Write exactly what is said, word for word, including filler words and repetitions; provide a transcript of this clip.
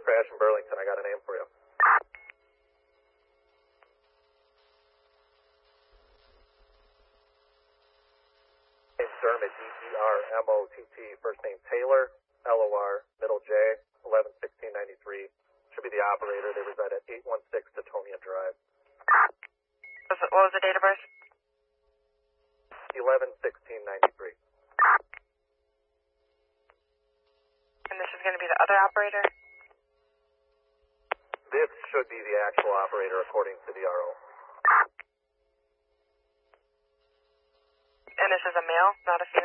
crash in Burlington. I got a name for you. Name's Dermot, D E R M O T T, first name Taylor, L O R, middle J, eleven sixteen ninety-three. Should be the operator. They reside at eight one six Tetonia Drive. What was the date of birth? eleven sixteen ninety-three. And this is going to be the other operator? This should be the actual operator according to the R O. And this is a male, not a female?